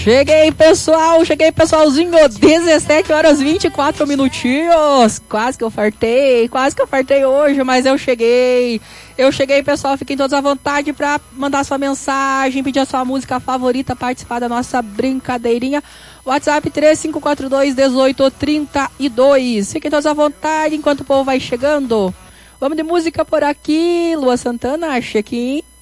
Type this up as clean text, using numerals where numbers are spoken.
Cheguei, pessoalzinho, 17 horas 24 minutinhos. Quase que eu fartei hoje, mas eu cheguei, pessoal. Fiquem todos à vontade para mandar sua mensagem, pedir a sua música favorita, participar da nossa brincadeirinha. WhatsApp 3542-1832. Fiquem todos à vontade enquanto o povo vai chegando. Vamos de música por aqui. Lua Santana, check-in.